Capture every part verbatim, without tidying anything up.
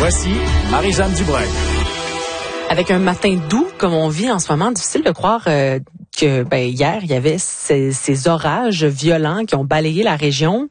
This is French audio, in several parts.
Voici Marie-Jeanne Dubreuil. Avec un matin doux, comme on vit en ce moment, difficile de croire euh, que ben, hier, il y avait ces, ces orages violents qui ont balayé la région.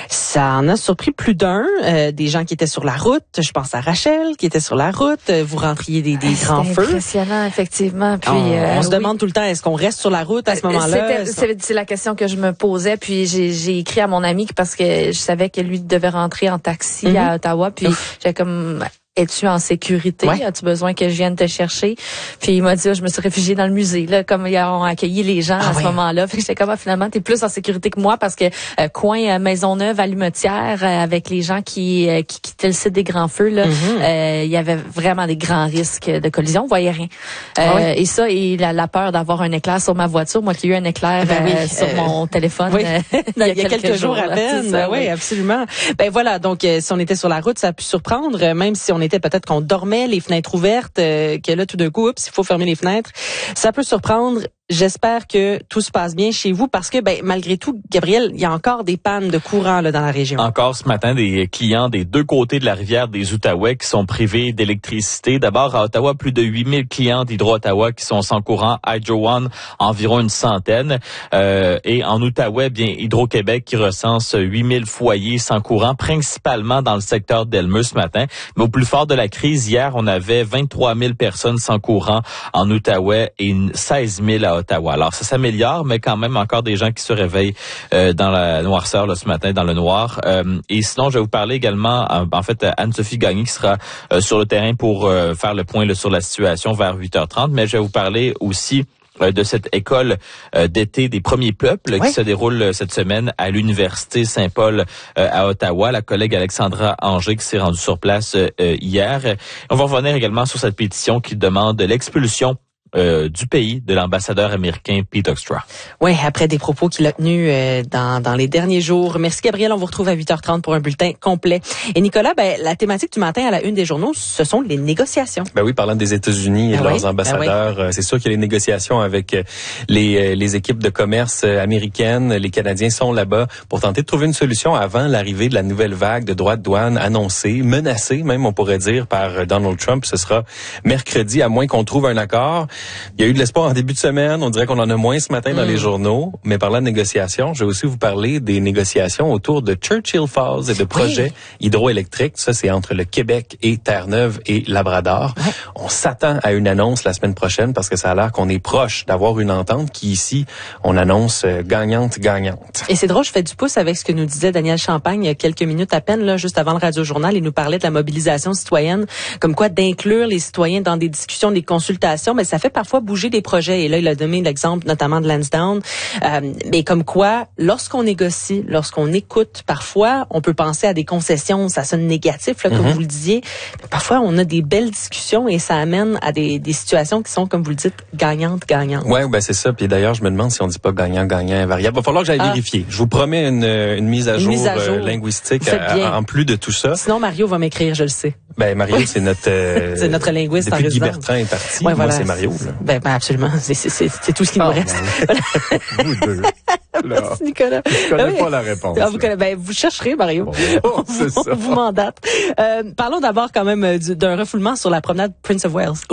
Ça en a surpris plus d'un. Euh, des gens qui étaient sur la route. Je pense à Rachel, qui était sur la route. Vous rentriez des, des grands feux. C'est impressionnant, effectivement. Puis, on euh, on se oui. demande tout le temps, est-ce qu'on reste sur la route à ce moment-là? C'était, c'est la question que je me posais. Puis j'ai, j'ai écrit à mon ami parce que je savais que lui devait rentrer en taxi mm-hmm. à Ottawa. Puis Ouf. J'avais comme... Es-tu en sécurité? Ouais. As-tu besoin que je vienne te chercher? Puis il m'a dit, oh, je me suis réfugiée dans le musée, là, comme ils ont accueilli les gens ah, à ce ouais. moment-là. Fait que j'étais comme, ah, finalement, t'es plus en sécurité que moi parce que euh, coin euh, Maisonneuve, Allumetière, euh, avec les gens qui, euh, qui quittaient le site des grands feux, là, mm-hmm. euh, il y avait vraiment des grands risques de collision. On voyait rien. Euh, ah, ouais. Et ça, et la, la peur d'avoir un éclair sur ma voiture. Moi qui ai eu un éclair ben, euh, oui, sur euh, mon téléphone oui. euh, il y a, il y a quelques, quelques jours, jours à peine. Ça, oui, oui, absolument. Ben voilà, donc euh, si on était sur la route, ça a pu surprendre, euh, même si on était peut-être qu'on dormait les fenêtres ouvertes, euh, que là, tout d'un coup, oups, il faut fermer les fenêtres. Ça peut surprendre. J'espère que tout se passe bien chez vous parce que, ben, malgré tout, Gabriel, il y a encore des pannes de courant là dans la région. Encore ce matin, des clients des deux côtés de la rivière des Outaouais qui sont privés d'électricité. D'abord, à Ottawa, plus de huit mille clients d'Hydro-Ottawa qui sont sans courant. Hydro One, environ une centaine. Euh, et en Outaouais, bien, Hydro-Québec qui recense huit mille foyers sans courant, principalement dans le secteur d'Elmeux ce matin. Mais au plus fort de la crise, hier, on avait vingt-trois mille personnes sans courant en Outaouais et seize mille à Ottawa. Alors, ça s'améliore, mais quand même encore des gens qui se réveillent euh, dans la noirceur là, ce matin, dans le noir. Euh, et sinon, je vais vous parler également, en fait, Anne-Sophie Gagné qui sera euh, sur le terrain pour euh, faire le point là, sur la situation vers huit heures trente. Mais je vais vous parler aussi de cette école d'été des premiers peuples oui. qui se déroule cette semaine à l'Université Saint-Paul à Ottawa. La collègue Alexandra Anger qui s'est rendue sur place hier. On va revenir également sur cette pétition qui demande l'expulsion Euh, du pays de l'ambassadeur américain Pete Hoekstra. Oui, après des propos qu'il a tenus euh, dans, dans les derniers jours. Merci Gabriel, on vous retrouve à huit heures trente pour un bulletin complet. Et Nicolas, ben, la thématique du matin à la une des journaux, ce sont les négociations. Ben oui, parlant des États-Unis et ben de leurs oui, ambassadeurs, ben oui. c'est sûr qu'il y a les négociations avec les, les équipes de commerce américaines. Les Canadiens sont là-bas pour tenter de trouver une solution avant l'arrivée de la nouvelle vague de droits de douane annoncée, menacée même, on pourrait dire, par Donald Trump. Ce sera mercredi, à moins qu'on trouve un accord. Il y a eu de l'espoir en début de semaine. On dirait qu'on en a moins ce matin mmh. dans les journaux. Mais parlant de négociations, je vais aussi vous parler des négociations autour de Churchill Falls et de projets oui. hydroélectriques. Ça, c'est entre le Québec et Terre-Neuve et Labrador. Ouais. On s'attend à une annonce la semaine prochaine parce que ça a l'air qu'on est proche d'avoir une entente qui, ici, on annonce gagnante-gagnante. Et c'est drôle, je fais du pouce avec ce que nous disait Daniel Champagne il y a quelques minutes à peine, là, juste avant le Radio-Journal. Il nous parlait de la mobilisation citoyenne, comme quoi d'inclure les citoyens dans des discussions, des consultations, mais ça fait parfois bouger des projets. Et là, il a donné l'exemple notamment de Lansdowne. Euh, mais comme quoi, lorsqu'on négocie, lorsqu'on écoute, parfois, on peut penser à des concessions. Ça sonne négatif, là, comme mm-hmm. vous le disiez. Mais parfois, on a des belles discussions et ça amène à des, des situations qui sont, comme vous le dites, gagnantes-gagnantes. Ouais, ben c'est ça. Puis d'ailleurs, je me demande si on dit pas gagnant-gagnant invariable. Il va falloir que j'aille ah. vérifier. Je vous promets une, une mise à une jour, mise à jour. Euh, linguistique à, en plus de tout ça. Sinon, Mario va m'écrire, je le sais. Ben Mario, c'est notre euh, c'est notre linguiste en résidence. Depuis que Guy Bertrand est parti, ouais, moi voilà. c'est Mario. Là. Ben, ben absolument, c'est, c'est, c'est, c'est tout ce qui nous oh, reste. Ben, vous deux. Merci Nicolas. Je connais oui. pas la réponse. Ah, vous, connaissez, ben, vous chercherez Mario. Bon, oh, c'est on ça. vous mandate. Euh, parlons d'abord quand même d'un refoulement sur la promenade Prince of Wales.